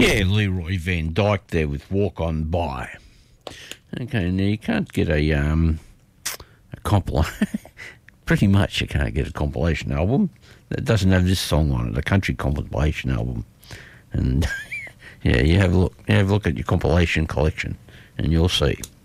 Yeah, Leroy Van Dyke there with Walk On By. Okay, now you can't get a compilation. Pretty much you can't get a compilation album that doesn't have this song on it, a country compilation album. And yeah, you have a look at your compilation collection and you'll see.